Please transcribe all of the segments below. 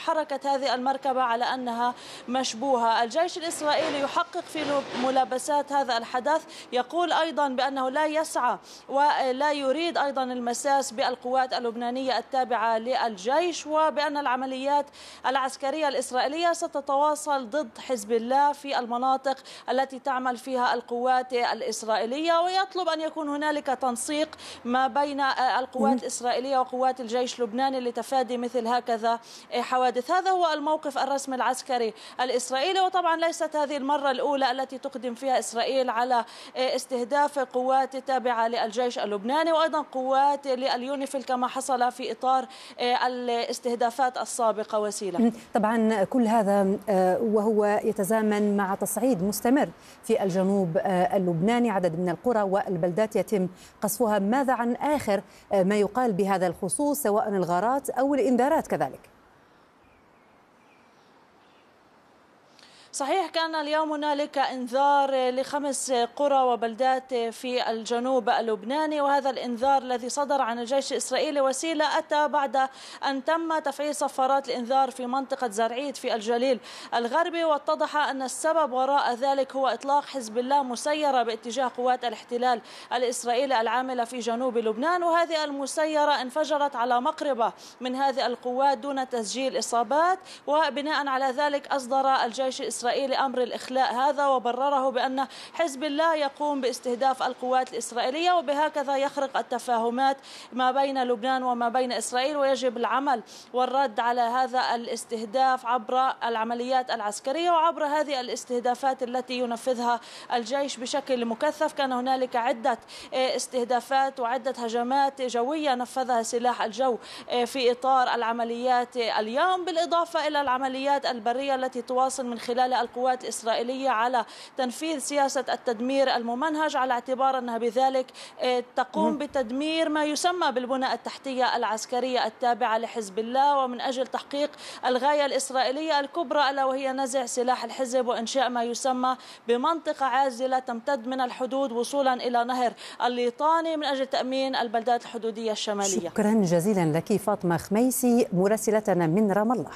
حركة هذه المركبة على أنها مشبوهة. الجيش الإسرائيلي يحقق في ملابسات هذا الحدث، يقول أيضا بأنه لا يسعى ولا يريد أيضا المساس بالقوات اللبنانية التابعة للجيش، وبأن العمليات العسكرية الإسرائيلية ستتواصل ضد حزب الله في المناطق التي تعمل فيها القوات الإسرائيلية، ويطلب أن يكون هنالك تنسيق ما بين القوات الإسرائيلية وقوات الجيش اللبناني لتفادي مثل هكذا حوادث. هذا هو الموقف الرسمي العسكري الإسرائيلي، وطبعا ليست هذه المرة الأولى التي تقدم فيها إسرائيل على استهداف قوات تابعة للجيش اللبناني وأيضا قوات لليونيفيل كما حصل في إطار الاستهدافات السابقة. وسيلة طبعا كل هذا وهو يتزامن مع تصعيد مستمر في الجنوب اللبناني، عدد من القرى والبلدات يتم قصفها. ماذا عن آخر ما يقال بهذا الخصوص سواء الغارات أو الإنذارات كذلك؟ صحيح، كان اليوم هنالك انذار ل5 قرى وبلدات في الجنوب اللبناني، وهذا الانذار الذي صدر عن الجيش الإسرائيلي وسيلة أتى بعد أن تم تفعيل صفارات الانذار في منطقة زرعيد في الجليل الغربي، واتضح أن السبب وراء ذلك هو إطلاق حزب الله مسيرة باتجاه قوات الاحتلال الإسرائيلي العاملة في جنوب لبنان، وهذه المسيرة انفجرت على مقربة من هذه القوات دون تسجيل إصابات، وبناء على ذلك أصدر الجيش الإسرائيلي أمر الإخلاء هذا وبرره بأن حزب الله يقوم باستهداف القوات الإسرائيلية، وبهكذا يخرق التفاهمات ما بين لبنان وما بين إسرائيل، ويجب العمل والرد على هذا الاستهداف عبر العمليات العسكرية وعبر هذه الاستهدافات التي ينفذها الجيش بشكل مكثف. كان هنالك عدة استهدافات وعدة هجمات جوية نفذها سلاح الجو في إطار العمليات اليوم، بالإضافة إلى العمليات البرية التي تواصل من خلال القوات الإسرائيلية على تنفيذ سياسة التدمير الممنهج، على اعتبار أنها بذلك تقوم بتدمير ما يسمى بالبنى التحتية العسكرية التابعة لحزب الله، ومن أجل تحقيق الغاية الإسرائيلية الكبرى ألا وهي نزع سلاح الحزب وإنشاء ما يسمى بمنطقة عازلة تمتد من الحدود وصولا إلى نهر الليطاني من أجل تأمين البلدات الحدودية الشمالية. شكرا جزيلا لك فاطمة خميسي مراسلتنا من رام الله.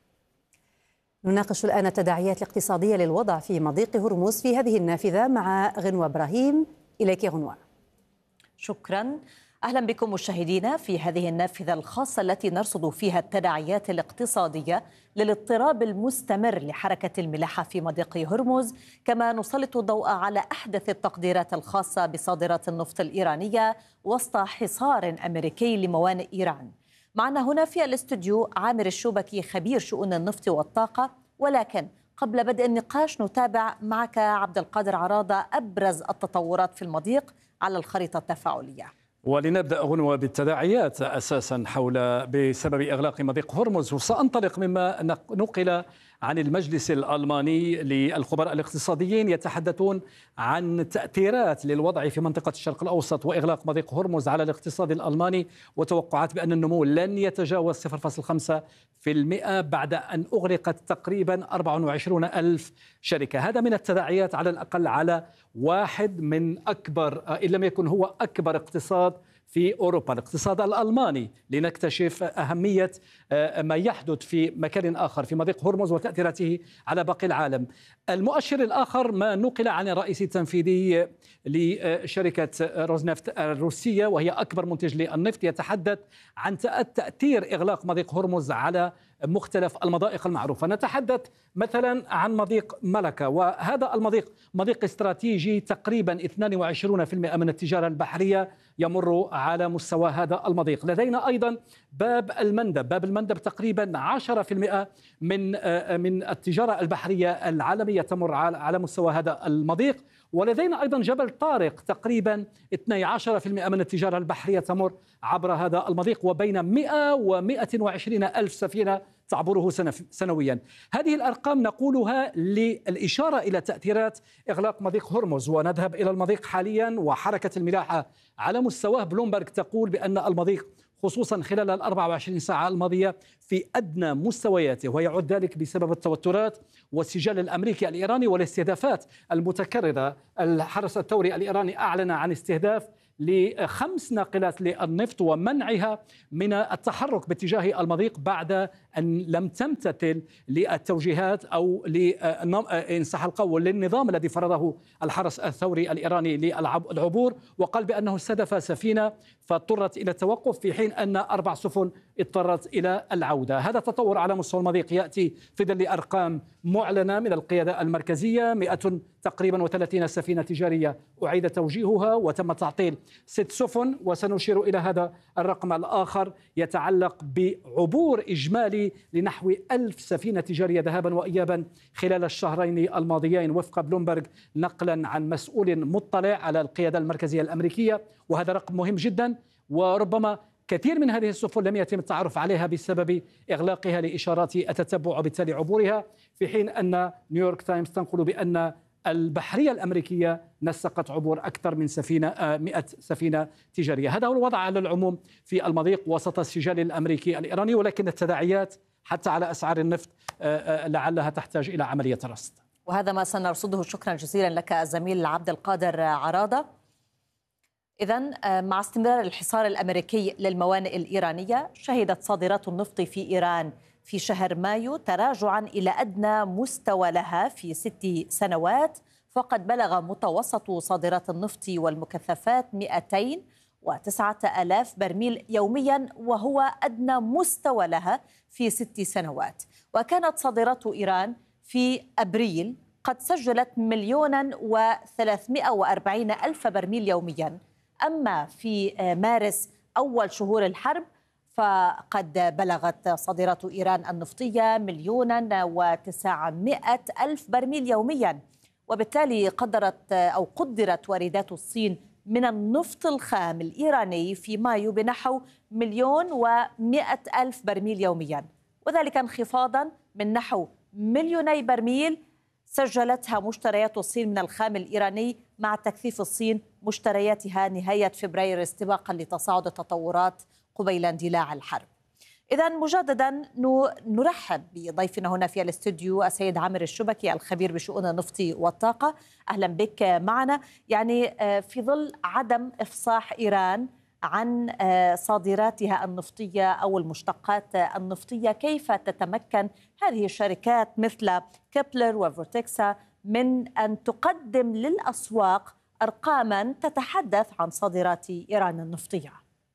نناقش الآن التداعيات الاقتصادية للوضع في مضيق هرمز في هذه النافذة مع غنوة إبراهيم. إليك غنوة. شكرا، أهلا بكم مشاهدينا في هذه النافذة الخاصة التي نرصد فيها التداعيات الاقتصادية للاضطراب المستمر لحركة الملاحة في مضيق هرمز، كما نسلط الضوء على أحدث التقديرات الخاصة بصادرات النفط الإيرانية وسط حصار أمريكي لموانئ إيران. معنا هنا في الاستوديو عامر الشوبكي خبير شؤون النفط والطاقة، ولكن قبل بدء النقاش نتابع معك عبد القادر عراضة أبرز التطورات في المضيق على الخريطة التفاعلية. ولنبدأ غنوة بالتداعيات أساسا حول بسبب إغلاق مضيق هرمز، وسأنطلق مما نقل عن المجلس الألماني للخبراء الاقتصاديين يتحدثون عن تأثيرات للوضع في منطقة الشرق الأوسط وإغلاق مضيق هرمز على الاقتصاد الألماني، وتوقعات بأن النمو لن يتجاوز 0.5% بعد أن أغلقت تقريبا 24 ألف شركة. هذا من التداعيات على الأقل على واحد من أكبر إن لم يكن هو أكبر اقتصاد في أوروبا، الاقتصاد الألماني، لنكتشف أهمية ما يحدث في مكان آخر في مضيق هرمز وتأثيراته على باقي العالم. المؤشر الآخر ما نقل عن الرئيس التنفيذي لشركة روزنفت الروسية وهي أكبر منتج للنفط، يتحدث عن تأثير إغلاق مضيق هرمز على مختلف المضائق المعروفة. نتحدث مثلا عن مضيق ملكة، وهذا المضيق مضيق استراتيجي، تقريبا 22% من التجارة البحرية يمر على مستوى هذا المضيق. لدينا أيضا باب المندب تقريبا 10% من التجارة البحرية العالمية تمر على مستوى هذا المضيق. ولدينا أيضا جبل طارق، تقريبا 12% من التجارة البحرية تمر عبر هذا المضيق، وبين 100 و120 ألف سفينة تعبره سنويا. هذه الأرقام نقولها للإشارة إلى تأثيرات إغلاق مضيق هرمز. ونذهب إلى المضيق حاليا وحركة الملاحة على مستواه. بلومبرغ تقول بأن المضيق خصوصا خلال 24 ساعة الماضية في أدنى مستوياته، ويعد ذلك بسبب التوترات والسجال الأمريكي الإيراني والاستهدافات المتكررة. الحرس الثوري الإيراني أعلن عن استهداف ل5 ناقلات للنفط ومنعها من التحرك باتجاه المضيق بعد أن لم تمتثل للتوجيهات أو إن صح القول للنظام الذي فرضه الحرس الثوري الإيراني للعبور، وقال بأنه استهدف سفينة فاضطرت إلى التوقف، في حين أن 4 سفن اضطرت إلى العودة. هذا التطور على مستوى المضيق يأتي في ظل أرقام معلنة من القيادة المركزية، 100 تقريبا و30 سفينة تجارية أعيد توجيهها وتم تعطيل 6 سفن، وسنشير إلى هذا الرقم الآخر يتعلق بعبور إجمالي لنحو 1000 سفينة تجارية ذهابا وإيابا خلال الشهرين الماضيين وفق بلومبرغ، نقلا عن مسؤول مطلع على القيادة المركزية الأمريكية. وهذا رقم مهم جدا، وربما كثير من هذه السفن لم يتم التعرف عليها بسبب إغلاقها لإشارات التتبع وبالتالي عبورها، في حين أن نيويورك تايمز تنقل بأن البحرية الأمريكية نسقت عبور أكثر من 100 سفينة تجارية. هذا هو الوضع على العموم في المضيق وسط السجال الأمريكي الإيراني، ولكن التداعيات حتى على أسعار النفط لعلها تحتاج إلى عملية رصد. وهذا ما سنرصده. شكرا جزيلا لك الزميل عبد القادر عرادة. إذن مع استمرار الحصار الأمريكي للموانئ الإيرانية، شهدت صادرات النفط في إيران في شهر مايو تراجعا إلى أدنى مستوى لها في 6 سنوات، فقد بلغ متوسط صادرات النفط والمكثفات 209,000 برميل يوميا، وهو أدنى مستوى لها في 6 سنوات. وكانت صادرات إيران في أبريل قد سجلت 1,340,000 برميل يوميا، أما في مارس أول شهور الحرب فقد بلغت صادرات إيران النفطية 1,900,000 برميل يوميا، وبالتالي قدرت واردات الصين من النفط الخام الإيراني في مايو بنحو 1,100,000 برميل يوميا، وذلك انخفاضا من نحو 2,000,000 برميل سجلتها مشتريات الصين من الخام الإيراني مع تكثيف الصين مشترياتها نهاية فبراير استباقا لتصاعد التطورات قبيل اندلاع الحرب. إذن مجددا نرحب بضيفنا هنا في الاستوديو السيد عامر الشبكي الخبير بشؤون النفط والطاقة. أهلا بك معنا. يعني في ظل عدم إفصاح إيران عن صادراتها النفطية أو المشتقات النفطية، كيف تتمكن هذه الشركات مثل كيبلر وفورتكسا من أن تقدم للأسواق أرقاما تتحدث عن صادرات إيران النفطية؟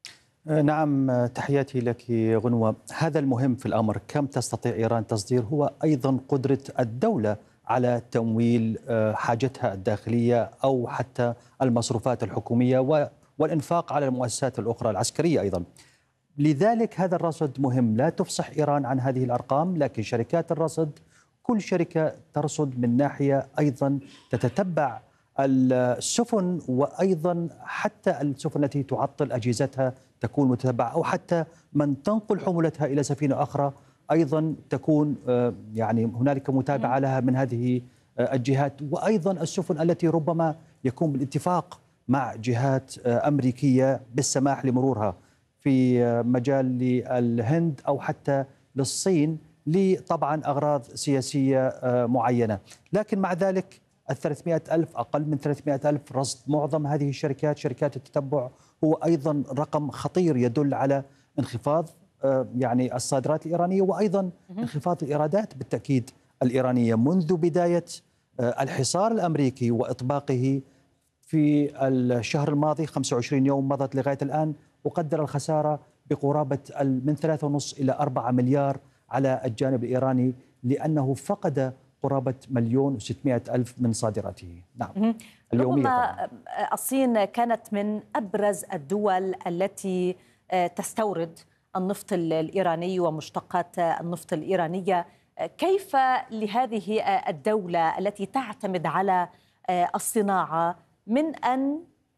نعم، تحياتي لك غنوة. هذا المهم في الأمر، كم تستطيع إيران تصدير، هو أيضا قدرة الدولة على تمويل حاجتها الداخلية أو حتى المصروفات الحكومية والإنفاق على المؤسسات الأخرى العسكرية أيضا. لذلك هذا الرصد مهم، لا تفصح إيران عن هذه الأرقام، لكن شركات الرصد كل شركة ترصد من ناحية، أيضا تتتبع السفن، وأيضا حتى السفن التي تعطل أجهزتها تكون متتبعة، أو حتى من تنقل حمولتها إلى سفينة أخرى أيضا تكون يعني هنالك متابعة لها من هذه الجهات، وأيضا السفن التي ربما يكون بالاتفاق مع جهات أمريكية بالسماح لمرورها في مجال للهند أو حتى للصين لطبعا أغراض سياسية معينة. لكن مع ذلك 300,000 أقل من 300,000 رصد معظم هذه الشركات، شركات التتبع، هو أيضا رقم خطير يدل على انخفاض يعني الصادرات الإيرانية، وأيضا انخفاض الإيرادات بالتأكيد الإيرانية منذ بداية الحصار الأمريكي وإطباقه في الشهر الماضي. 25 يوم مضت لغاية الآن، وقدر الخسارة بقرابة من 3.5 إلى 4 مليار على الجانب الإيراني، لأنه فقد قرابة 1,600,000 من صادراته. نعم، اليومية طبعا. الصين كانت من أبرز الدول التي تستورد النفط الإيراني ومشتقات النفط الإيرانية. كيف لهذه الدولة التي تعتمد على الصناعة من أن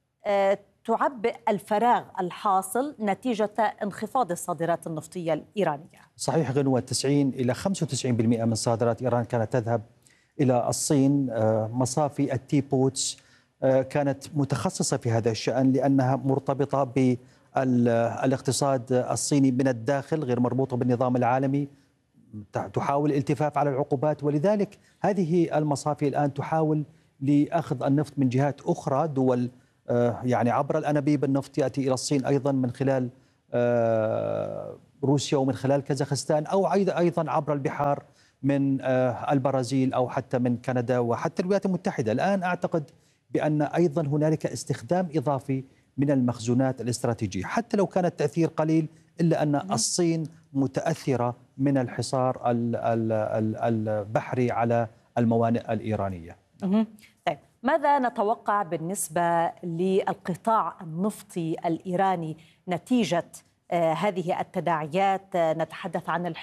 تعبئ الفراغ الحاصل نتيجة انخفاض الصادرات النفطية الإيرانية؟ صحيح غنوة، 90 إلى 95% من صادرات إيران كانت تذهب إلى الصين. مصافي التي بوتس كانت متخصصة في هذا الشأن لأنها مرتبطة بالاقتصاد الصيني من الداخل، غير مربوطة بالنظام العالمي، تحاول الالتفاف على العقوبات، ولذلك هذه المصافي الآن تحاول لأخذ النفط من جهات أخرى، دول يعني عبر الأنابيب النفط يأتي إلى الصين أيضا من خلال روسيا ومن خلال كازاخستان، أو أيضا عبر البحار من البرازيل أو حتى من كندا وحتى الولايات المتحدة. الآن أعتقد بأن أيضا هنالك استخدام إضافي من المخزونات الاستراتيجية، حتى لو كان التأثير قليل، إلا أن الصين متأثرة من الحصار البحري على الموانئ الإيرانية. طيب، ماذا نتوقع بالنسبة للقطاع النفطي الإيراني نتيجة هذه التداعيات؟ نتحدث عن